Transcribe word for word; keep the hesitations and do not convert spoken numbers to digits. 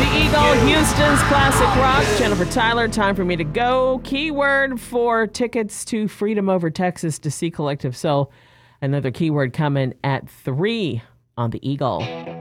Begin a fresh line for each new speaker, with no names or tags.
Eagle, Houston's classic rock. Jennifer Tyler, time for me to go. Keyword for tickets to Freedom Over Texas to see Collective Soul. Another keyword coming at three on the Eagle.